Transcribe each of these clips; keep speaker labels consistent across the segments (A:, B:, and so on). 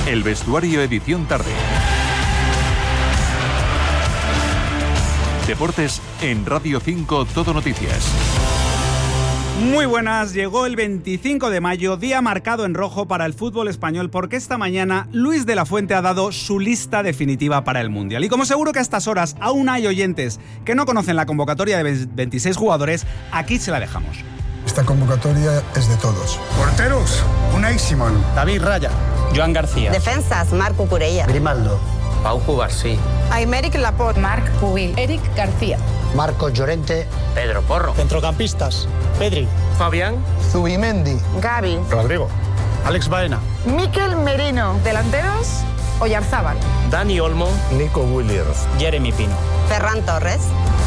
A: El vestuario edición tarde. Deportes en Radio 5 Todo Noticias.
B: Muy buenas, llegó el 25 de mayo, día marcado en rojo para el fútbol español, porque esta mañana Luis de la Fuente ha dado su lista definitiva para el Mundial. Y como seguro que a estas horas aún hay oyentes que no conocen la convocatoria de 26 jugadores, aquí se la dejamos.
C: Esta convocatoria es de todos.
D: Porteros, Unai Simón,
E: David Raya, Joan García.
F: Defensas, Marc Cucurella,
G: Grimaldo,
E: Pau Cubarsí,
F: Aymeric Laporte,
H: Marc Pubil, Eric García,
G: Marcos Llorente,
E: Pedro Porro.
I: Centrocampistas, Pedri,
E: Fabián,
C: Zubimendi,
F: Gavi,
I: Rodrigo, Alex Baena,
H: Mikel Merino. Delanteros, Oyarzábal,
E: Dani Olmo,
C: Nico Williams,
I: Jeremy Pino,
F: Ferran Torres,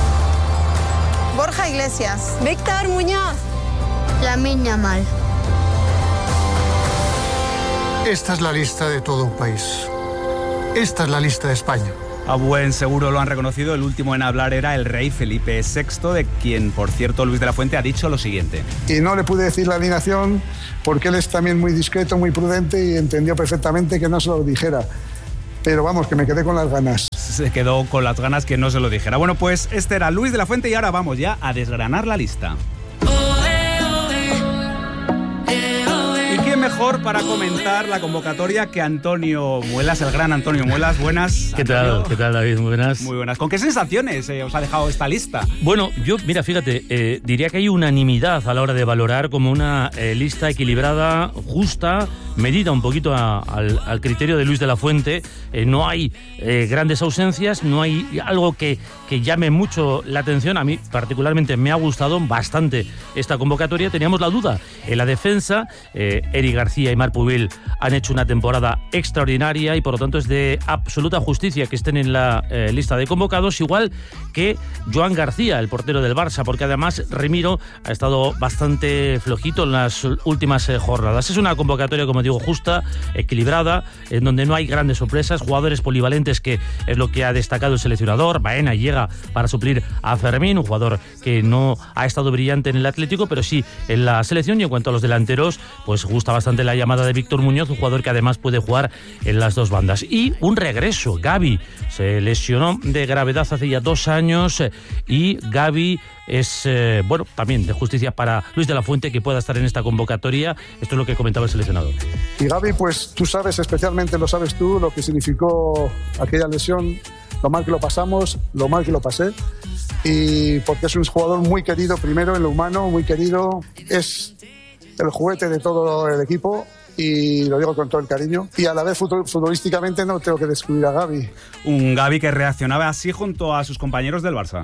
F: Borja Iglesias, Víctor Muñoz,
J: Lamine Yamal.
D: Esta es la lista de todo un país. Esta es la lista de España.
B: A buen seguro lo han reconocido, el último en hablar era el rey Felipe VI, de quien, por cierto, Luis de la Fuente ha dicho lo siguiente.
C: Y no le pude decir la alineación porque él es también muy discreto, muy prudente y entendió perfectamente que no se lo dijera. Pero vamos, que me quedé con las ganas.
B: Se quedó con las ganas que no se lo dijera. Bueno, pues este era Luis de la Fuente y ahora vamos ya a desgranar la lista. ¿Qué mejor para comentar la convocatoria que Antonio Muelas, el gran Antonio Muelas? Buenas.
K: ¿Qué tal, David? Muy buenas.
B: Muy buenas. ¿Con qué sensaciones os ha dejado esta lista?
K: Bueno, yo, mira, fíjate, diría que hay unanimidad a la hora de valorar como una lista equilibrada, justa, medida un poquito al criterio de Luis de la Fuente. No hay grandes ausencias, no hay algo que llame mucho la atención. A mí particularmente me ha gustado bastante esta convocatoria. Teníamos la duda en la defensa. Eric García y Marc Pubil han hecho una temporada extraordinaria y por lo tanto es de absoluta justicia que estén en la lista de convocados, igual que Joan García, el portero del Barça, porque además Remiro ha estado bastante flojito en las últimas jornadas. Es una convocatoria, como digo, justa, equilibrada, en donde no hay grandes sorpresas, jugadores polivalentes, que es lo que ha destacado el seleccionador. Baena llega para suplir a Fermín, un jugador que no ha estado brillante en el Atlético, pero sí en la selección. Y en cuanto a los delanteros, pues gusta bastante la llamada de Víctor Muñoz, un jugador que además puede jugar en las dos bandas. Y un regreso, Gavi se lesionó de gravedad hace ya 2 años y Gavi es, bueno, también de justicia para Luis de la Fuente que pueda estar en esta convocatoria. Esto es lo que comentaba el seleccionador.
C: Y Gavi, pues tú sabes, especialmente lo sabes tú, lo que significó aquella lesión, lo mal que lo pasamos, lo mal que lo pasé, y porque es un jugador muy querido, primero en lo humano, muy querido, es el juguete de todo el equipo y lo digo con todo el cariño. Y a la vez futbolísticamente no tengo que descubrir a Gavi.
B: Un Gavi que reaccionaba así junto a sus compañeros del Barça.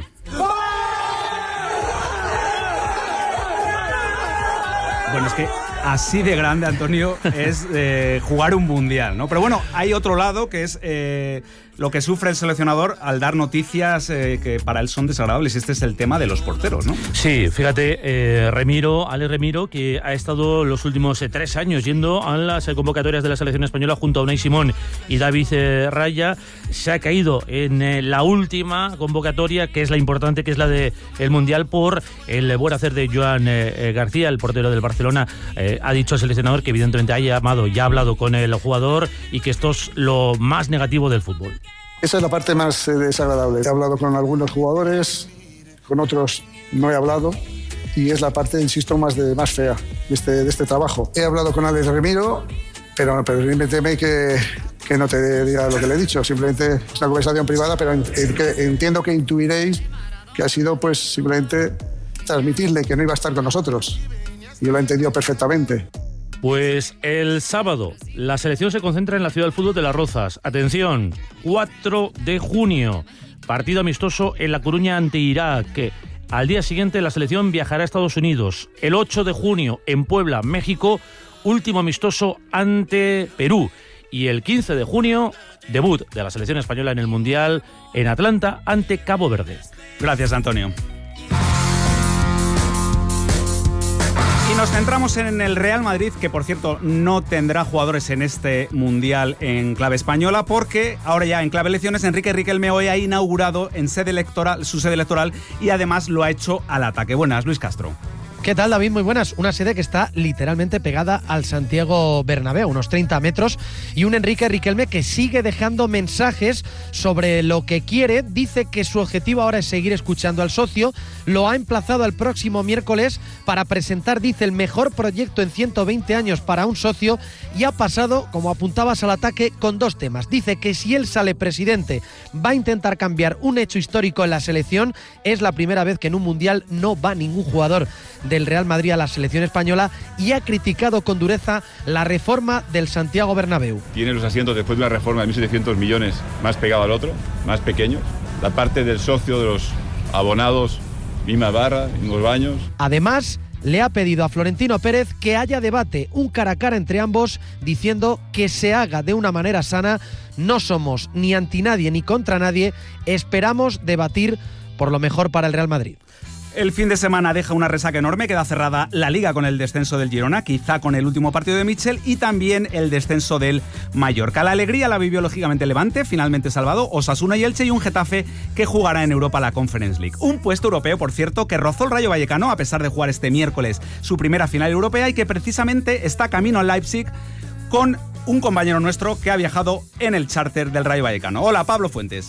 B: Bueno, es que así de grande, Antonio, es jugar un mundial, ¿no? Pero bueno, hay otro lado que es lo que sufre el seleccionador al dar noticias que para él son desagradables. Este es el tema de los porteros, ¿no?
K: Sí, fíjate, Ale Remiro, que ha estado los últimos 3 años yendo a las convocatorias de la selección española junto a Unai Simón y David Raya, se ha caído en la última convocatoria, que es la importante, que es la del Mundial, por el buen hacer de Joan García, el portero del Barcelona. Ha dicho el seleccionador que evidentemente ha llamado, ya ha hablado con el jugador y que esto es lo más negativo del fútbol.
C: Esa es la parte más desagradable. He hablado con algunos jugadores, con otros no he hablado, y es la parte, insisto, más fea de este trabajo. He hablado con Alex Remiro, pero permíteme que no te diga lo que le he dicho. Simplemente es una conversación privada, pero entiendo que intuiréis que ha sido pues simplemente transmitirle que no iba a estar con nosotros. Yo lo he entendido perfectamente.
K: Pues el sábado la selección se concentra en la Ciudad del Fútbol de Las Rozas. Atención, 4 de junio, partido amistoso en La Coruña ante Irak. Al día siguiente la selección viajará a Estados Unidos. El 8 de junio en Puebla, México, último amistoso ante Perú. Y el 15 de junio, debut de la selección española en el Mundial en Atlanta ante Cabo Verde.
B: Gracias, Antonio. Y nos centramos en el Real Madrid, que por cierto no tendrá jugadores en este Mundial en clave española, porque ahora ya en clave elecciones Enrique Riquelme hoy ha inaugurado en su sede electoral y además lo ha hecho al ataque. Buenas, Luis Castro.
G: ¿Qué tal, David? Muy buenas. Una sede que está literalmente pegada al Santiago Bernabéu, unos 30 metros, y un Enrique Riquelme que sigue dejando mensajes sobre lo que quiere. Dice que su objetivo ahora es seguir escuchando al socio. Lo ha emplazado al próximo miércoles para presentar, dice, el mejor proyecto en 120 años para un socio, y ha pasado, como apuntabas, al ataque con 2 temas. Dice que si él sale presidente va a intentar cambiar un hecho histórico en la selección. Es la primera vez que en un mundial no va ningún jugador del Real Madrid a la selección española, y ha criticado con dureza la reforma del Santiago Bernabéu.
L: Tiene los asientos después de una reforma de 1.700 millones más pegado al otro, más pequeños. La parte del socio, de los abonados, misma barra, mismos baños.
G: Además, le ha pedido a Florentino Pérez que haya debate, un cara a cara entre ambos, diciendo que se haga de una manera sana. No somos ni anti nadie ni contra nadie, esperamos debatir por lo mejor para el Real Madrid.
B: El fin de semana deja una resaca enorme, queda cerrada la Liga con el descenso del Girona, quizá con el último partido de Mitchell, y también el descenso del Mallorca. La alegría la vivió lógicamente Levante, finalmente salvado, Osasuna y Elche, y un Getafe que jugará en Europa la Conference League. Un puesto europeo, por cierto, que rozó el Rayo Vallecano a pesar de jugar este miércoles su primera final europea, y que precisamente está camino a Leipzig con un compañero nuestro que ha viajado en el charter del Rayo Vallecano. Hola, Pablo Fuentes.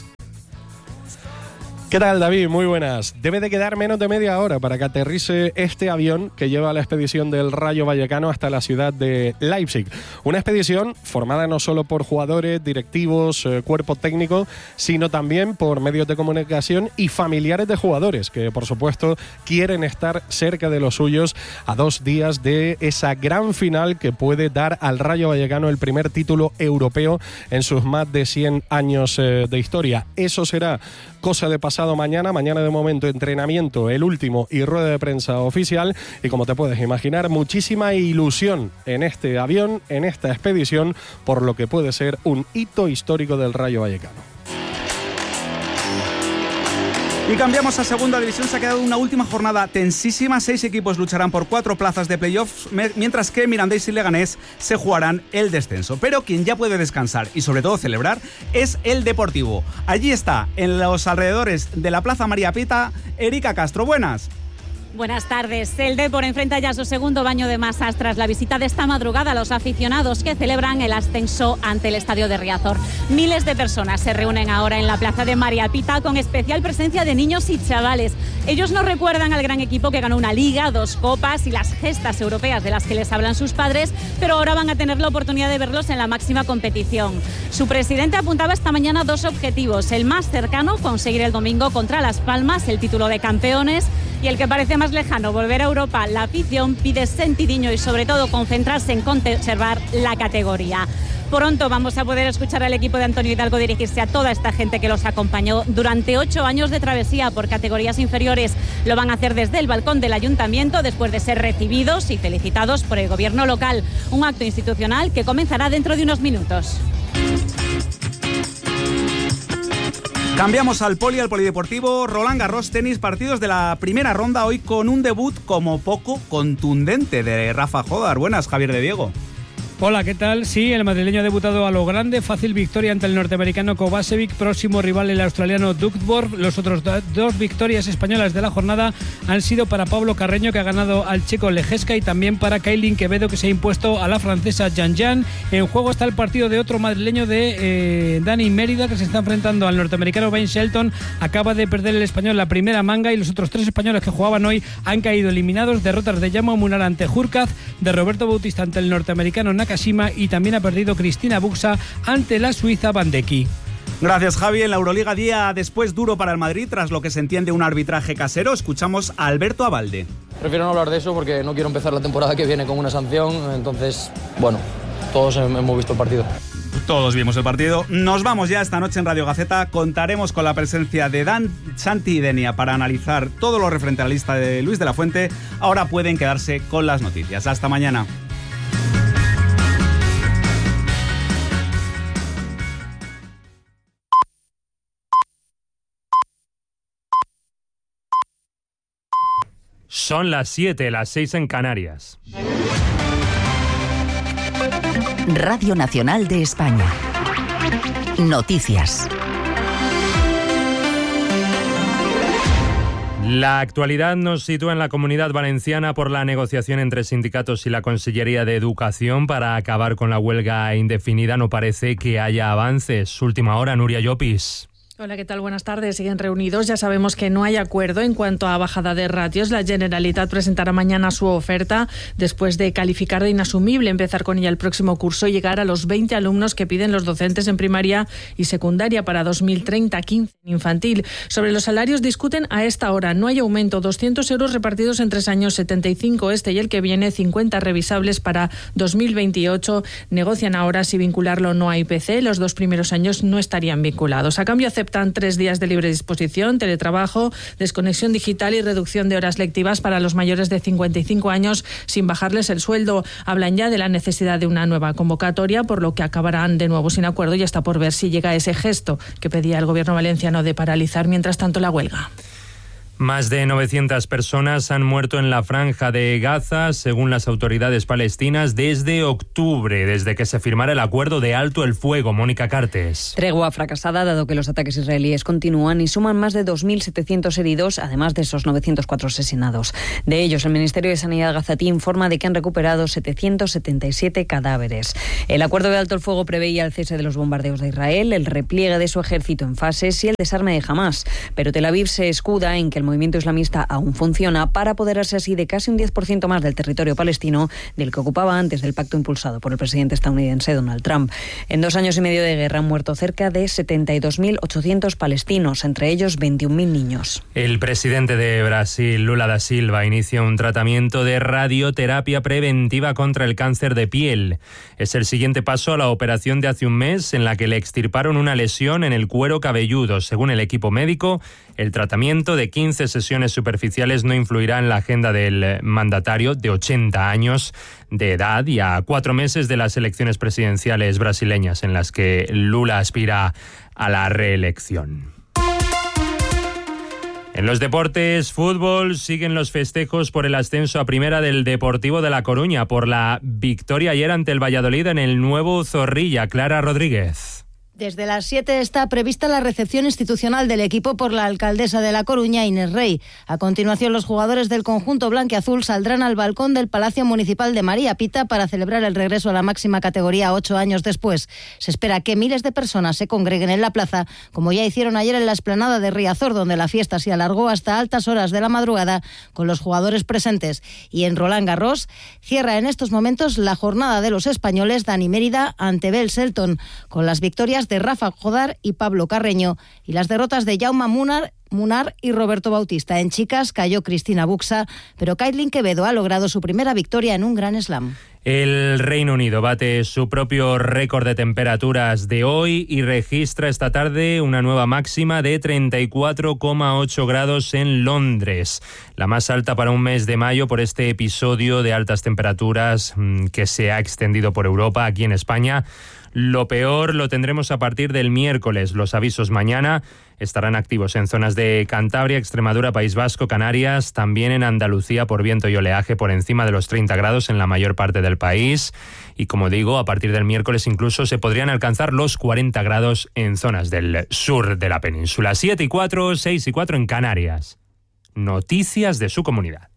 M: ¿Qué tal, David? Muy buenas. Debe de quedar menos de media hora para que aterrice este avión que lleva la expedición del Rayo Vallecano hasta la ciudad de Leipzig. Una expedición formada no solo por jugadores, directivos, cuerpo técnico, sino también por medios de comunicación y familiares de jugadores que, por supuesto, quieren estar cerca de los suyos a 2 días de esa gran final que puede dar al Rayo Vallecano el primer título europeo en sus más de 100 años de historia. Eso será cosa de pasado mañana de momento entrenamiento, el último, y rueda de prensa oficial, y como te puedes imaginar, muchísima ilusión en este avión, en esta expedición, por lo que puede ser un hito histórico del Rayo Vallecano.
B: Y cambiamos a segunda división. Se ha quedado una última jornada tensísima. 6 equipos lucharán por 4 plazas de playoffs, mientras que Mirandés y Leganés se jugarán el descenso. Pero quien ya puede descansar y sobre todo celebrar es el Deportivo. Allí está, en los alrededores de la Plaza María Pita, Erika Castro. Buenas.
N: Buenas tardes. El Depor enfrenta ya su segundo baño de masas tras la visita de esta madrugada a los aficionados que celebran el ascenso ante el estadio de Riazor. Miles de personas se reúnen ahora en la plaza de María Pita, con especial presencia de niños y chavales. Ellos nos recuerdan al gran equipo que ganó una liga, 2 copas y las gestas europeas de las que les hablan sus padres, pero ahora van a tener la oportunidad de verlos en la máxima competición. Su presidente apuntaba esta mañana 2 objetivos. El más cercano, conseguir el domingo contra Las Palmas el título de campeones, y el que parece más lejano, volver a Europa. La afición pide sentidiño y sobre todo concentrarse en conservar la categoría. Pronto vamos a poder escuchar al equipo de Antonio Hidalgo dirigirse a toda esta gente que los acompañó durante 8 años de travesía por categorías inferiores. Lo van a hacer desde el balcón del ayuntamiento después de ser recibidos y felicitados por el gobierno local. Un acto institucional que comenzará dentro de unos minutos.
B: Cambiamos al polideportivo. Roland Garros tenis, partidos de la primera ronda hoy con un debut como poco contundente de Rafa Jódar. Buenas, Javier de Diego.
O: Hola, ¿qué tal? Sí, el madrileño ha debutado a lo grande, fácil victoria ante el norteamericano Kovacevic, próximo rival el australiano Duckworth. Los otros 2 victorias españolas de la jornada han sido para Pablo Carreño, que ha ganado al checo Lejeska, y también para Kailin Quevedo, que se ha impuesto a la francesa Yan. En juego está el partido de otro madrileño de Dani Mérida, que se está enfrentando al norteamericano Ben Shelton. Acaba de perder el español la primera manga y los otros 3 españoles que jugaban hoy han caído eliminados. Derrotas de Jaume Munar ante Hurkacz, de Roberto Bautista ante el norteamericano Nakashima, y también ha perdido Cristina Buxa ante la suiza Bandecki.
B: Gracias, Javi. En la Euroliga, día después duro para el Madrid tras lo que se entiende un arbitraje casero. Escuchamos a Alberto Abalde.
P: Prefiero no hablar de eso porque no quiero empezar la temporada que viene con una sanción. Entonces, bueno, todos hemos visto el partido.
B: Todos vimos el partido. Nos vamos ya esta noche en Radio Gaceta. Contaremos con la presencia de Dan, Santi y Denia para analizar todo lo referente a la lista de Luis de la Fuente. Ahora pueden quedarse con las noticias. Hasta mañana.
Q: Son las 7, las 6 en Canarias.
R: Radio Nacional de España. Noticias.
Q: La actualidad nos sitúa en la Comunidad Valenciana por la negociación entre sindicatos y la Consellería de Educación para acabar con la huelga indefinida. No parece que haya avances. Última hora, Nuria Llopis.
S: Hola, ¿qué tal? Buenas tardes. Siguen reunidos. Ya sabemos que no hay acuerdo en cuanto a bajada de ratios. La Generalitat presentará mañana su oferta después de calificar de inasumible empezar con ella el próximo curso y llegar a los 20 alumnos que piden los docentes en primaria y secundaria para 2030, 15 en infantil. Sobre los salarios discuten a esta hora. No hay aumento. 200 euros repartidos en 3 años, 75 este y el que viene, 50 revisables para 2028. Negocian ahora si vincularlo o no a IPC. Los 2 primeros años no estarían vinculados. A cambio, aceptan 3 días de libre disposición, teletrabajo, desconexión digital y reducción de horas lectivas para los mayores de 55 años sin bajarles el sueldo. Hablan ya de la necesidad de una nueva convocatoria, por lo que acabarán de nuevo sin acuerdo y está por ver si llega ese gesto que pedía el gobierno valenciano de paralizar mientras tanto la huelga.
Q: Más de 900 personas han muerto en la Franja de Gaza, según las autoridades palestinas, desde octubre, desde que se firmara el acuerdo de alto el fuego. Mónica Cartes.
T: Tregua fracasada, dado que los ataques israelíes continúan y suman más de 2.700 heridos, además de esos 904 asesinados. De ellos, el Ministerio de Sanidad gazatí informa de que han recuperado 777 cadáveres. El acuerdo de alto el fuego preveía el cese de los bombardeos de Israel, el repliegue de su ejército en fases y el desarme de Hamás. Pero Tel Aviv se escuda en que el movimiento islamista aún funciona para apoderarse así de casi un 10% más del territorio palestino del que ocupaba antes del pacto impulsado por el presidente estadounidense Donald Trump. En 2 años y medio de guerra han muerto cerca de 72.800 palestinos, entre ellos 21.000 niños.
Q: El presidente de Brasil, Lula da Silva, inicia un tratamiento de radioterapia preventiva contra el cáncer de piel. Es el siguiente paso a la operación de hace un mes en la que le extirparon una lesión en el cuero cabelludo. Según el equipo médico, el tratamiento de 15 sesiones superficiales no influirá en la agenda del mandatario de 80 años de edad y a 4 meses de las elecciones presidenciales brasileñas en las que Lula aspira a la reelección. En los deportes, fútbol, siguen los festejos por el ascenso a primera del Deportivo de La Coruña por la victoria ayer ante el Valladolid en el nuevo Zorrilla. Clara Rodríguez.
U: Desde las 7 está prevista la recepción institucional del equipo por la alcaldesa de La Coruña, Inés Rey. A continuación, los jugadores del conjunto blanquiazul saldrán al balcón del Palacio Municipal de María Pita para celebrar el regreso a la máxima categoría 8 años después. Se espera que miles de personas se congreguen en la plaza, como ya hicieron ayer en la explanada de Riazor, donde la fiesta se alargó hasta altas horas de la madrugada con los jugadores presentes. Y en Roland Garros cierra en estos momentos la jornada de los españoles Dani Mérida ante Bell Selton, con las victorias de Rafa Jodar y Pablo Carreño y las derrotas de Jaume Munar y Roberto Bautista. En chicas cayó Cristina Buxa, pero Kaitlyn Quevedo ha logrado su primera victoria en un Grand Slam.
Q: El Reino Unido bate su propio récord de temperaturas de hoy y registra esta tarde una nueva máxima de 34,8 grados en Londres, la más alta para un mes de mayo por este episodio de altas temperaturas que se ha extendido por Europa. Aquí en España lo peor lo tendremos a partir del miércoles. Los avisos mañana estarán activos en zonas de Cantabria, Extremadura, País Vasco, Canarias, también en Andalucía por viento y oleaje por encima de los 30 grados en la mayor parte del país. Y como digo, a partir del miércoles incluso se podrían alcanzar los 40 grados en zonas del sur de la península. 7 y 4, 6 y 4 en Canarias. Noticias de su comunidad.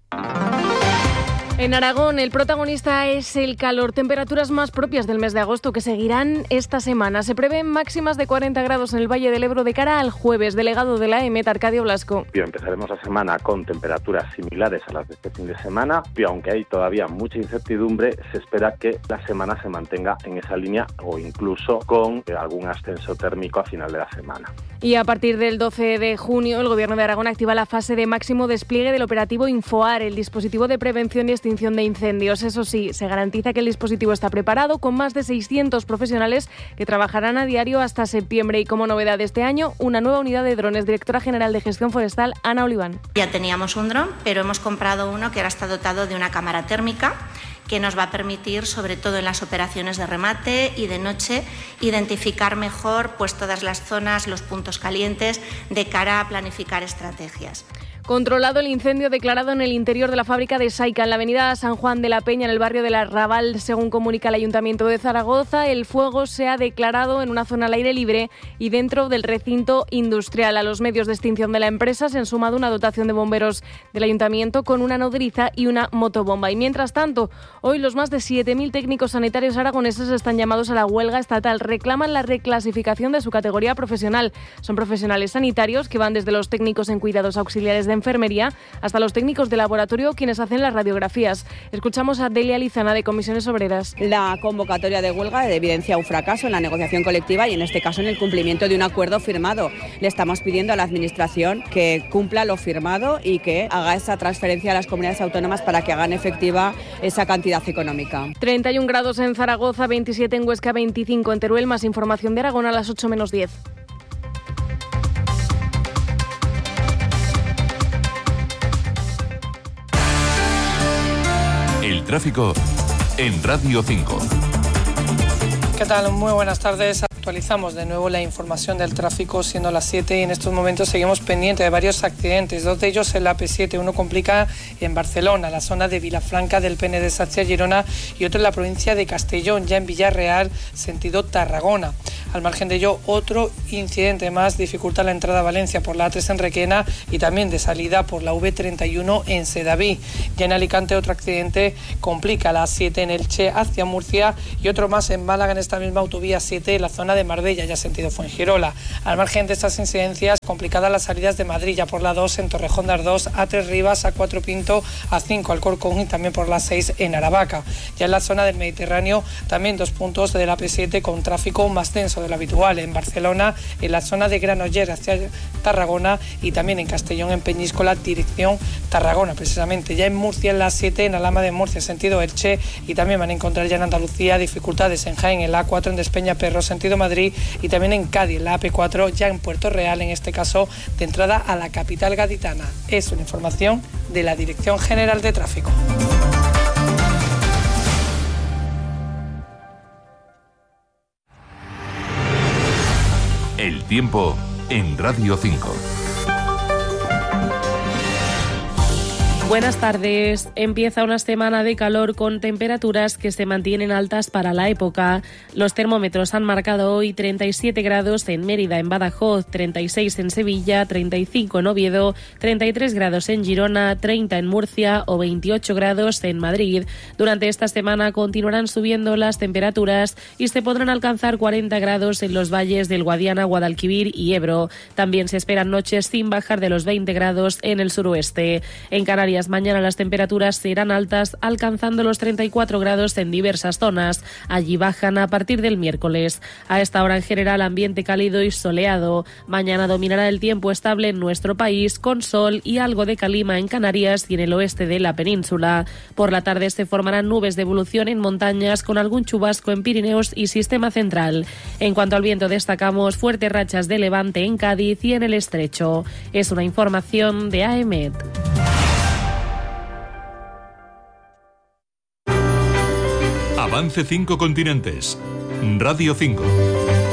V: En Aragón, el protagonista es el calor. Temperaturas más propias del mes de agosto que seguirán esta semana. Se prevén máximas de 40 grados en el Valle del Ebro de cara al jueves. Delegado de la EMET, Arcadio Blasco.
W: Empezaremos la semana con temperaturas similares a las de este fin de semana. Y aunque hay todavía mucha incertidumbre, se espera que la semana se mantenga en esa línea o incluso con algún ascenso térmico a final de la semana.
V: Y a partir del 12 de junio, el Gobierno de Aragón activa la fase de máximo despliegue del operativo Infoar, el dispositivo de prevención y extinción de incendios. Eso sí, se garantiza que el dispositivo está preparado con más de 600 profesionales que trabajarán a diario hasta septiembre. Y como novedad de este año, una nueva unidad de drones. Directora General de Gestión Forestal, Ana Oliván.
X: Ya teníamos un dron, pero hemos comprado uno que ahora está dotado de una cámara térmica que nos va a permitir, sobre todo en las operaciones de remate y de noche, identificar mejor pues todas las zonas, los puntos calientes, de cara a planificar estrategias.
V: Controlado el incendio declarado en el interior de la fábrica de Saica, en la avenida San Juan de la Peña, en el barrio del Arrabal. Según comunica el Ayuntamiento de Zaragoza, el fuego se ha declarado en una zona al aire libre y dentro del recinto industrial. A los medios de extinción de la empresa se han sumado una dotación de bomberos del Ayuntamiento con una nodriza y una motobomba. Y mientras tanto, hoy los más de 7.000 técnicos sanitarios aragoneses están llamados a la huelga estatal. Reclaman la reclasificación de su categoría profesional. Son profesionales sanitarios que van desde los técnicos en cuidados auxiliares de enfermería hasta los técnicos de laboratorio quienes hacen las radiografías. Escuchamos a Delia Lizana de Comisiones Obreras.
A: La convocatoria de huelga evidencia un fracaso en la negociación colectiva y en este caso en el cumplimiento de un acuerdo firmado. Le estamos pidiendo a la Administración que cumpla lo firmado y que haga esa transferencia a las comunidades autónomas para que hagan efectiva esa cantidad económica.
V: 31 grados en Zaragoza, 27 en Huesca, 25 en Teruel. Más información de Aragón a las 8 menos 10.
E: El tráfico en Radio 5.
H: ¿Qué tal? Muy buenas tardes. Actualizamos de nuevo la información del tráfico siendo las 7 y en estos momentos seguimos pendientes de varios accidentes. Dos de ellos en la AP7. Uno complica en Barcelona, la zona de Vilafranca del Pene de Sacia, Girona, y otro en la provincia de Castellón, ya en Villarreal, sentido Tarragona. Al margen de ello, otro incidente más dificulta la entrada a Valencia por la A3 en Requena y también de salida por la V31 en Sedaví. Ya en Alicante otro accidente complica la A7 en Elche hacia Murcia y otro más en Málaga en esta misma autovía 7 en la zona de Marbella, ya sentido Fuengirola. Al margen de estas incidencias, complicadas las salidas de Madrid, ya por la 2 en Torrejón de Ardoz, A3 Rivas, A4 Pinto, A5 Alcorcón y también por la 6 en Aravaca. Ya en la zona del Mediterráneo, también 2 puntos de la AP7 con tráfico más denso de lo habitual, en Barcelona, en la zona de Granollers hacia Tarragona y también en Castellón, en Peñíscola, dirección Tarragona, precisamente. Ya en Murcia, en la 7, en Alhama de Murcia, sentido Elche, y también van a encontrar ya en Andalucía dificultades en Jaén, en la A4 en Despeñaperro, sentido Madrid, y también en Cádiz, en la AP4, ya en Puerto Real, en este caso de entrada a la capital gaditana. Es una información de la Dirección General de Tráfico.
E: El tiempo en Radio 5.
V: Buenas tardes. Empieza una semana de calor con temperaturas que se mantienen altas para la época. Los termómetros han marcado hoy 37 grados en Mérida, en Badajoz, 36 en Sevilla, 35 en Oviedo, 33 grados en Girona, 30 en Murcia o 28 grados en Madrid. Durante esta semana continuarán subiendo las temperaturas y se podrán alcanzar 40 grados en los valles del Guadiana, Guadalquivir y Ebro. También se esperan noches sin bajar de los 20 grados en el suroeste. En Canarias, mañana las temperaturas serán altas, alcanzando los 34 grados en diversas zonas. Allí bajan a partir del miércoles. A esta hora en general ambiente cálido y soleado. Mañana dominará el tiempo estable en nuestro país, con sol y algo de calima en Canarias y en el oeste de la península. Por la tarde se formarán nubes de evolución en montañas con algún chubasco en Pirineos y Sistema Central. En cuanto al viento, destacamos fuertes rachas de levante en Cádiz y en el Estrecho. Es una información de AEMET.
E: Avance 5 continentes. Radio 5.